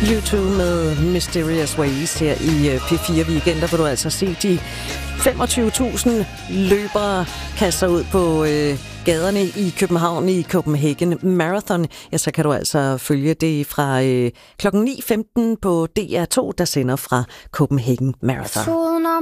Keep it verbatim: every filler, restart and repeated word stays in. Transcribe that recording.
U to med Mysterious Ways her i P fire Weekender, hvor du altså se de femogtyve tusind løbere kaste sig ud på øh, gaderne i København i Copenhagen Marathon. Ja, så kan du altså følge det fra øh, klokken ni femten på D R to, der sender fra Copenhagen Marathon.